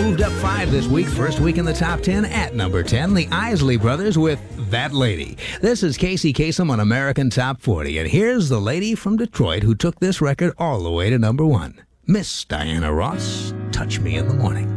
moved up 5 this week. First week in the top 10 at number 10, the Isley Brothers with That Lady. This is Casey Kasem on American Top 40, and here's the lady from Detroit who took this record all the way to number 1. Miss Diana Ross, Touch Me in the Morning.